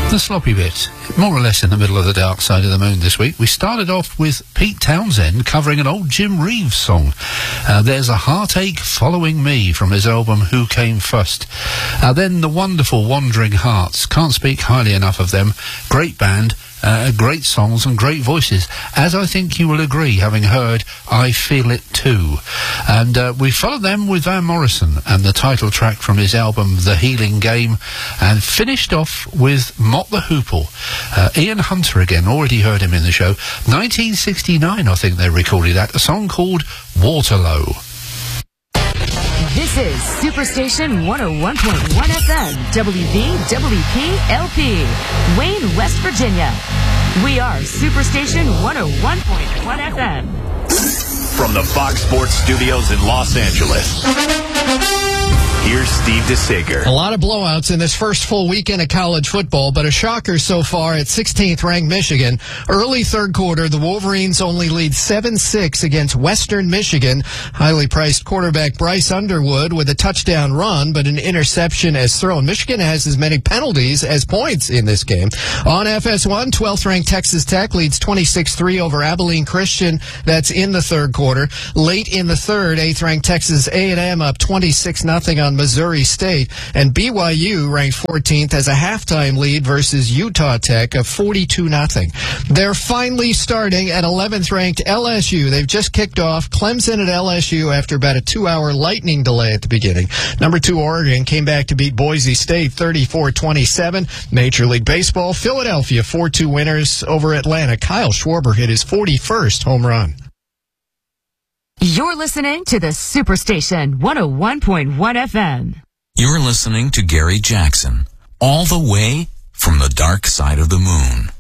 The sloppy bit, more or less in the middle of the dark side of the moon this week. We started off with Pete Townsend covering an old Jim Reeves song. There's a Heartache Following Me from his album Who Came First. Then the wonderful Wandering Hearts. Can't speak highly enough of them. Great band. Great songs and great voices, as I think you will agree, having heard I Feel It Too. And we followed them with Van Morrison and the title track from his album The Healing Game, and finished off with Mott the Hoople. Ian Hunter again, already heard him in the show. 1969, I think they recorded that, a song called Waterloo. This is Superstation 101.1 FM, WVWP LP, Wayne, West Virginia. We are Superstation 101.1 FM. From the Fox Sports Studios in Los Angeles, here's Steve DeSager. A lot of blowouts in this first full weekend of college football, but a shocker so far at 16th ranked Michigan. Early third quarter, the Wolverines only lead 7-6 against Western Michigan. Highly priced quarterback Bryce Underwood with a touchdown run, but an interception as thrown. Michigan has as many penalties as points in this game. On FS1, 12th ranked Texas Tech leads 26-3 over Abilene Christian. That's in the third quarter. Late in the third, 8th ranked Texas A&M up 26-0 on Missouri State, and BYU ranked 14th as a halftime lead versus Utah Tech of 42-0. They're finally starting at 11th ranked LSU. They've just kicked off. Clemson at LSU after about a 2-hour lightning delay at the beginning. Number 2 Oregon came back to beat Boise State 34-27. Major League Baseball, Philadelphia 4-2 winners over Atlanta. Kyle Schwarber hit his 41st home run. You're listening to the Superstation 101.1 FM. You're listening to Gary Jackson, all the way from the dark side of the moon.